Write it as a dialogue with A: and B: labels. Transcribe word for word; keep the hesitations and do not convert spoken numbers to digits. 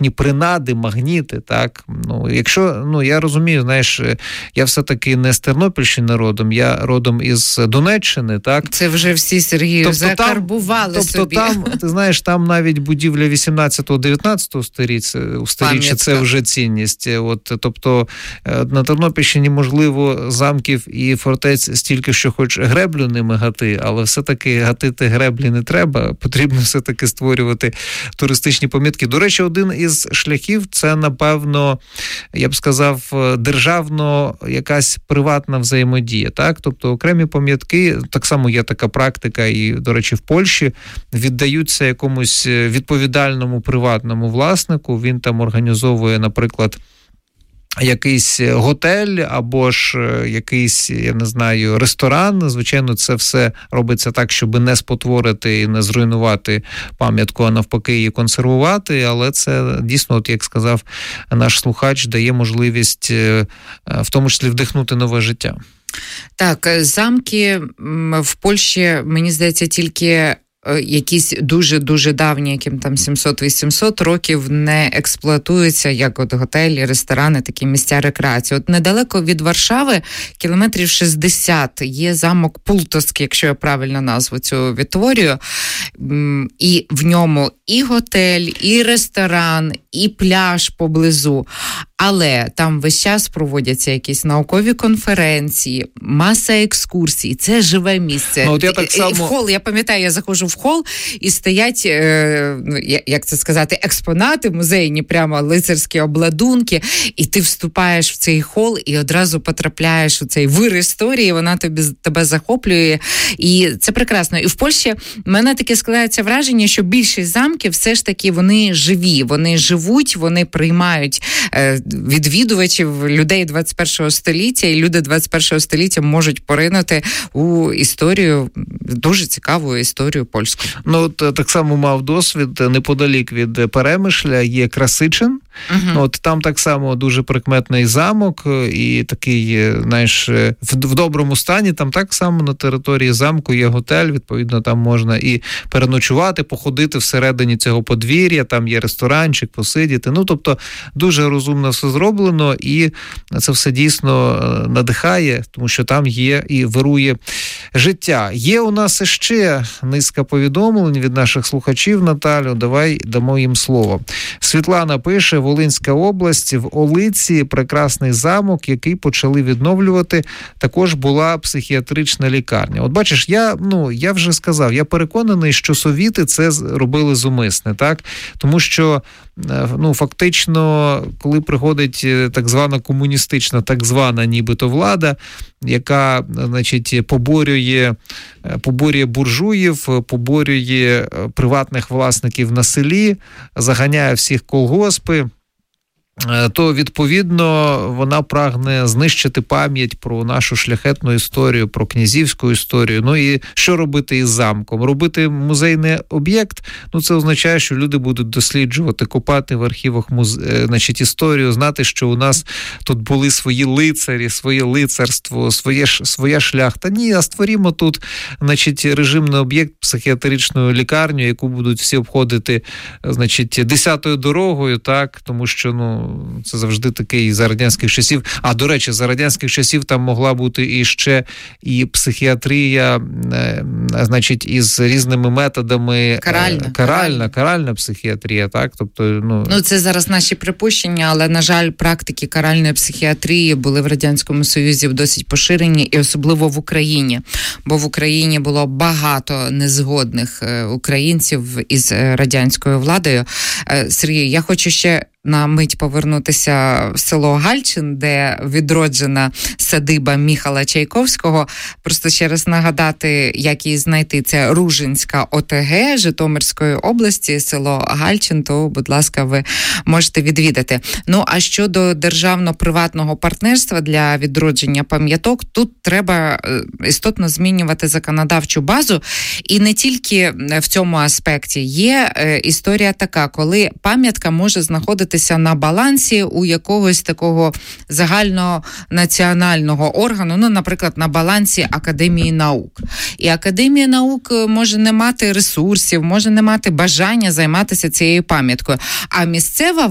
A: історичні принади, магніти, так. Ну, якщо, ну, я розумію, знаєш, я все-таки не з Тернопільщини родом, я родом із Донеччини, так.
B: Це вже всі, Сергію, тобто закарбували
A: там,
B: собі.
A: Тобто там, ти знаєш, там навіть будівля вісімнадцятого-дев'ятнадцятого сторіччя, це вже цінність. От, тобто на Тернопільщині, можливо, замків і фортець стільки, що хоч греблю ними гати, але все-таки гатити греблі не треба, потрібно все-таки створювати туристичні пам'ятки. До речі, один із шляхів – це, напевно, я б сказав, державно якась приватна взаємодія, так? Тобто окремі пам'ятки, так само є така практика і, до речі, в Польщі, віддаються якомусь відповідальному приватному власнику, він там організовує, наприклад, якийсь готель або ж якийсь, я не знаю, ресторан. Звичайно, це все робиться так, щоб не спотворити і не зруйнувати пам'ятку, а навпаки її консервувати, але це дійсно, от як сказав наш слухач, дає можливість в тому числі вдихнути нове життя.
B: Так, замки в Польщі, мені здається, тільки якісь дуже-дуже давні, яким там сімсот-вісімсот років, не експлуатуються як от готелі, ресторани, такі місця рекреації. От недалеко від Варшави, кілометрів шістдесят, є замок Пултовський, якщо я правильно назву цю відтворюю, і в ньому і готель, і ресторан, і пляж поблизу. Але там весь час проводяться якісь наукові конференції, маса екскурсій. Це живе місце.
A: Ну, от я так само...
B: В хол, я пам'ятаю, я заходжу в хол і стоять, е, як це сказати, експонати музейні, прямо лицарські обладунки, і ти вступаєш в цей хол і одразу потрапляєш у цей вир історії, вона тобі, тебе захоплює. І це прекрасно. І в Польщі в мене таке складається враження, що більшість замків все ж таки вони живі, вони живуть, вони приймають е, відвідувачів, людей двадцять першого століття, і люди двадцять першого століття можуть поринути у історію, дуже цікаву історію польську.
A: Ну, от так само мав досвід, неподалік від Перемишля є Красичин. Uh-huh. От там так само дуже прикметний замок і такий, знаєш, в, в доброму стані. Там так само на території замку є готель, відповідно, там можна і переночувати, походити всередині цього подвір'я, там є ресторанчик, посидіти. Ну, тобто, дуже розумно все зроблено, і це все дійсно надихає, тому що там є і вирує життя. Є у нас ще низка повідомлень від наших слухачів, Наталю, давай дамо їм слово. Світлана пише: Волинська область, в Олиці прекрасний замок, який почали відновлювати, також була психіатрична лікарня. От бачиш, я, ну, я вже сказав, я переконаний, що совіти це робили зумисне, так? Тому що, ну, фактично, коли приходить так звана комуністична, так звана нібито влада, яка, значить, поборює, поборює буржуїв, поборює приватних власників на селі, заганяє всіх колгоспи, то, відповідно, вона прагне знищити пам'ять про нашу шляхетну історію, про князівську історію. Ну і що робити із замком? Робити музейний об'єкт? Ну, це означає, що люди будуть досліджувати, копати в архівах музе... значить, історію, знати, що у нас тут були свої лицарі, своє лицарство, своє, своя шляхта. Ні, а створімо тут, значить, режимний об'єкт, психіатричну лікарню, яку будуть всі обходити, значить, десятою дорогою, так, тому що, ну, це завжди такий за радянських часів. А, до речі, за радянських часів там могла бути і ще і психіатрія, значить, із різними методами.
B: Каральна.
A: Каральна, каральна, каральна психіатрія, так? Тобто, ну...
B: ну, це зараз наші припущення, але, на жаль, практики каральної психіатрії були в Радянському Союзі досить поширені, і особливо в Україні. Бо в Україні було багато незгодних українців із радянською владою. Сергій, я хочу ще на мить повернутися в село Гальчин, де відроджена садиба Міхала Чайковського. Просто ще раз нагадати, як її знайти. Це Ружинська ОТГ Житомирської області, село Гальчин, то, будь ласка, ви можете відвідати. Ну, а щодо державно-приватного партнерства для відродження пам'яток, тут треба істотно змінювати законодавчу базу. І не тільки в цьому аспекті. Є історія така, коли пам'ятка може знаходитися на балансі у якогось такого загальнонаціонального органу, ну, наприклад, на балансі Академії наук. І Академія наук може не мати ресурсів, може не мати бажання займатися цією пам'яткою. А місцева